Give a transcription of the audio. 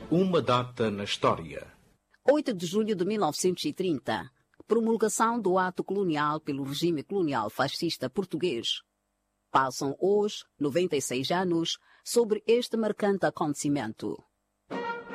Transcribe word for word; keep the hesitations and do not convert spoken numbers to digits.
Uma data na história. oito de julho de mil novecentos e trinta. Promulgação do ato colonial pelo regime colonial fascista português. Passam hoje noventa e seis anos sobre este marcante acontecimento.